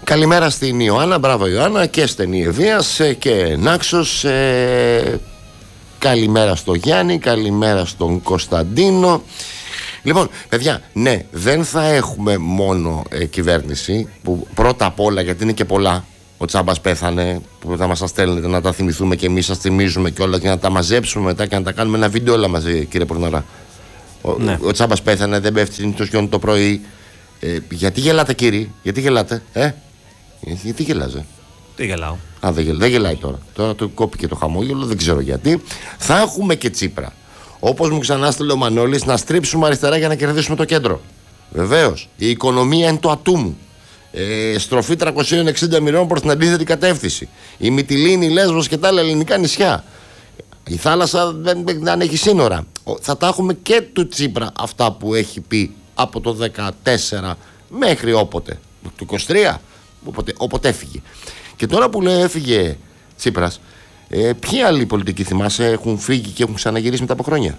Καλημέρα στην Ιωάννα, μπράβο Ιωάννα, και στενή Ευβίας και Νάξος. Καλημέρα στο Γιάννη, καλημέρα στον Κωνσταντίνο. Λοιπόν, παιδιά, ναι, δεν θα έχουμε μόνο κυβέρνηση, που πρώτα απ' όλα, γιατί είναι και πολλά. Ο Τσάμπας πέθανε, που θα μας τα στέλνετε να τα θυμηθούμε και εμείς σας θυμίζουμε και όλα, και να τα μαζέψουμε μετά και να τα κάνουμε ένα βίντεο όλα μαζί, κύριε Πορναρά. Ο Τσάμπας πέθανε, δεν πέφτει το σιόνι το πρωί. Γιατί γελάτε, κύριε, γιατί γελάτε, γιατί γελάζε? Τι γελάω? Δεν γελάει τώρα. Τώρα του κόπηκε το χαμόγελο, δεν ξέρω γιατί. Θα έχουμε και Τσίπρα. Όπως μου ξανά στείλε ο Μανώλης, να στρίψουμε αριστερά για να κερδίσουμε το κέντρο. Βεβαίως. Η οικονομία είναι το ατού μου. Στροφή 360 μοιρών προς την αντίθετη κατεύθυνση. Η Μυτιλήνη, η Λέσβος και τα άλλα ελληνικά νησιά. Η θάλασσα δεν έχει σύνορα. Θα τα έχουμε και του Τσίπρα αυτά που έχει πει από το 14 μέχρι όποτε. Το 23, όποτε έφυγε. Και τώρα που λέει έφυγε Τσίπρας, ποιοι άλλοι πολιτικοί θυμάσαι έχουν φύγει και έχουν ξαναγυρίσει μετά από χρόνια?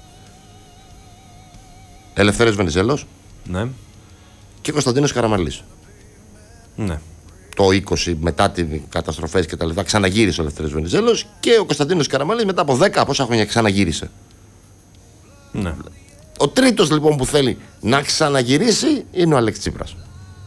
Ελευθέριος Βενιζέλος. Ναι. Και Κωνσταντίνος Καραμανλής. Ναι. Το 20 μετά τις καταστροφές και τα λοιπά ξαναγύρισε ο Ελευθέριος Βενιζέλος, και ο Κωνσταντίνος Καραμανλής μετά από 10 πόσα χρόνια ξαναγύρισε. Ναι. Ο τρίτος λοιπόν που θέλει να ξαναγυρίσει είναι ο Αλέξης Τσίπρας.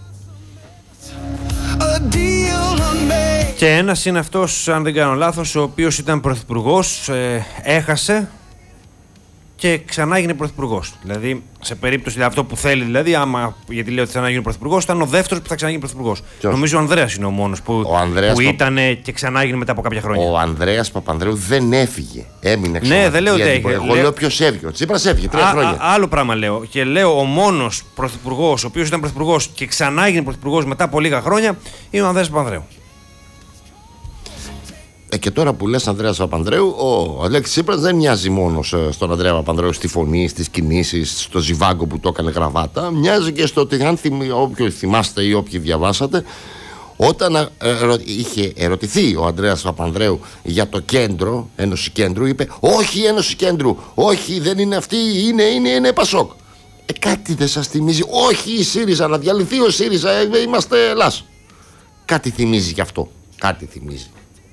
Και ένας είναι αυτός, αν δεν κάνω λάθος, ο οποίος ήταν πρωθυπουργός, έχασε και ξανά έγινε πρωθυπουργός. Δηλαδή, σε περίπτωση αυτό που θέλει, δηλαδή, γιατί λέω ότι θα γίνει πρωθυπουργός, ήταν ο δεύτερος που θα ξαναγίνει πρωθυπουργός. Νομίζω ο Ανδρέας είναι ο μόνος που ήταν και ξανά έγινε μετά από κάποια χρόνια. Ο Ανδρέας Παπανδρέου δεν έφυγε. Έμεινε ξανά. Ναι, δεν λέω ότι έγινε. Εγώ λέω ποιος έφυγε. Ο Τσίπρας έφυγε 3 χρόνια. Άλλο πράγμα λέω. Και λέω ο μόνος πρωθυπουργός, ο οποίος ήταν πρωθυπουργός και ξανά έγινε πρωθυπουργός μετά από λίγα χρόνια, είναι ο Ανδρέας Παπανδρέου. Και τώρα που λες Ανδρέας Παπανδρέου, ο Αλέξης Τσίπρας δεν μοιάζει μόνο στον Ανδρέα Παπανδρέου στη φωνή, στις κινήσεις, στο ζιβάγκο που το έκανε γραβάτα. Μοιάζει και στο ότι, αν όποιοι θυμάστε ή όποιοι διαβάσατε, όταν είχε ερωτηθεί ο Ανδρέας Παπανδρέου για το κέντρο, Ένωση Κέντρου, είπε όχι Ένωση Κέντρου, όχι δεν είναι αυτή, είναι Πασόκ. Κάτι δεν σας θυμίζει? Όχι η ΣΥΡΙΖΑ, να διαλυθεί ο ΣΥΡΙΖΑ, είμαστε Ελλάς. Κάτι θυμίζει γι' αυτό, κάτι θυμίζει.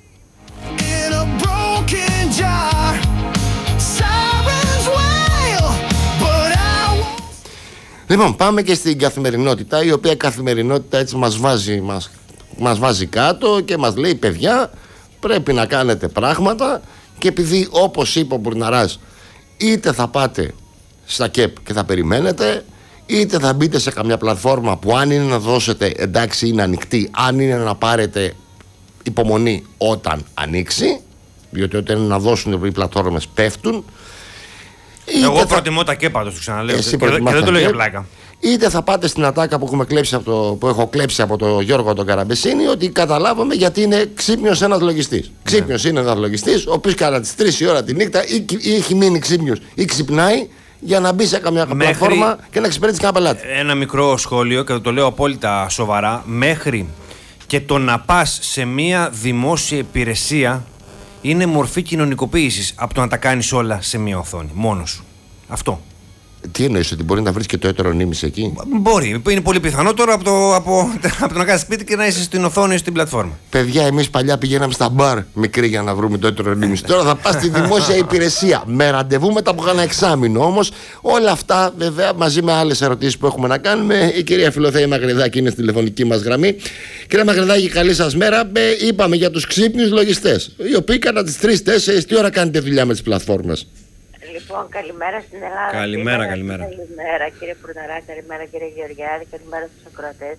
Λοιπόν, πάμε και στην καθημερινότητα, η οποία καθημερινότητα έτσι μας βάζει κάτω και μας λέει, παιδιά, πρέπει να κάνετε πράγματα, και επειδή, όπως είπε ο Μπουρναράς, είτε θα πάτε στα ΚΕΠ και θα περιμένετε, είτε θα μπείτε σε καμιά πλατφόρμα που, αν είναι να δώσετε, εντάξει, είναι ανοιχτή, αν είναι να πάρετε, υπομονή όταν ανοίξει, διότι όταν είναι να δώσουν οι πλατφόρμες πέφτουν. Εγώ προτιμώ τα ΚΕΠ, πάντως, το ξαναλέω, και δεν το λέω για πλάκα. Είτε θα πάτε στην ατάκα που έχω κλέψει από τον Γιώργο τον Καραμπεσίνη, ότι καταλάβαμε γιατί είναι ξύπνιος ένας λογιστής. Ξύπνιος είναι ένας λογιστής, ο οποίος κατά τις 3 η ώρα τη νύχτα ή έχει μείνει ξύπνιος ή ξυπνάει για να μπει σε καμιά πλατφόρμα και να εξυπηρετήσει κανένα πελάτη. Ένα μικρό σχόλιο, και το λέω απόλυτα σοβαρά, μέχρι και το να πας σε μια δημόσια υπηρεσία είναι μορφή κοινωνικοποίησης από το να τα κάνεις όλα σε μια οθόνη, μόνος σου. Αυτό. Τι εννοείς, ότι μπορεί να βρεις και το έτερο εκεί? Μπορεί. Είναι πολύ πιθανότερο από το να κάνεις σπίτι και να είσαι στην οθόνη στην πλατφόρμα. Παιδιά, εμείς παλιά πηγαίναμε στα μπαρ μικρή για να βρούμε το έτερο. Τώρα θα πας στη δημόσια υπηρεσία με ραντεβού μετά από ένα εξάμηνο. Όμως όλα αυτά βέβαια μαζί με άλλες ερωτήσεις που έχουμε να κάνουμε. Η κυρία Φιλοθέη Μαγριδάκη είναι στη τηλεφωνική μας γραμμή. Κυρία Μαγριδάκη, καλή σας μέρα. Είπαμε για τους ξύπνιους λογιστές, οι οποίοι κατά τις 3-4 τι ώρα κάνετε δουλειά με τις πλατφόρμες? Λοιπόν, καλημέρα στην Ελλάδα. Καλημέρα. Καλημέρα κύριε Πουρναρά, καλημέρα κύριε Γεωργιάδη, καλημέρα στους ακροατές.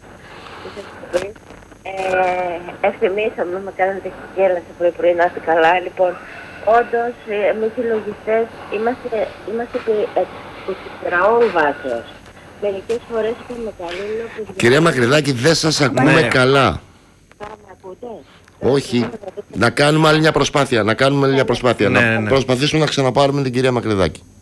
Ευθυμίσαμε, με κάνετε τεχνική έλαση πρωί-πρωί, να είστε καλά. Λοιπόν, όντως, εμείς οι λογιστές είμαστε και 24 ώρου βάσεως. Μερικές φορές έχουμε καλή. Κυρία Μακρυδάκη, δεν σας ακούμε καλά. Με ακούτε? Όχι. Να κάνουμε άλλη μια προσπάθεια. Να προσπαθήσουμε να ξαναπάρουμε την κυρία Μακρυδάκη.